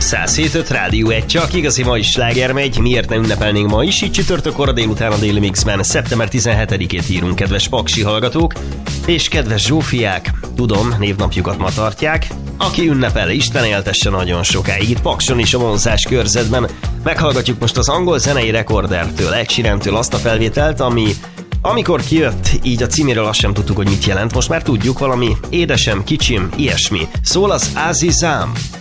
107.5 Rádió 1, csak igazi mai sláger megy, miért ne ünnepelnénk ma is, így csütörtökkor délután a Daily Mixben, szeptember 17-ét írunk, kedves paksi hallgatók, és kedves Zsófiák, tudom, névnapjukat ma tartják, aki ünnepel, Isten éltesse nagyon sokáig, itt Pakson is a vonzás körzetben. Meghallgatjuk most az angol zenei rekordertől, Ed Sheerantől azt a felvételt, amikor kijött, így a címéről azt sem tudtuk, hogy mit jelent, most már tudjuk, valami édesem, kicsim, ilyesmi. Szól az Azizam.